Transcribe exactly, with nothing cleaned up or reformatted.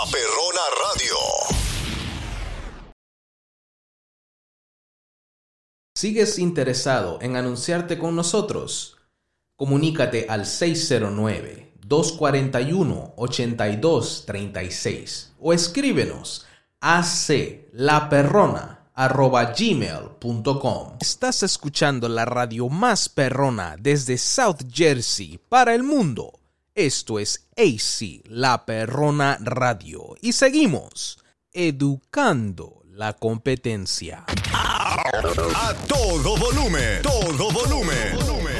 Perrona Radio. ¿Sigues interesado en anunciarte con nosotros? Comunícate al seis cero nueve, dos cuatro uno, ocho dos tres seis o escríbenos a aclaperrona arroba gmail punto com. Estás escuchando la radio más perrona desde South Jersey para el mundo. Esto es A C La Perrona Radio y seguimos educando la competencia. A todo volumen, todo volumen.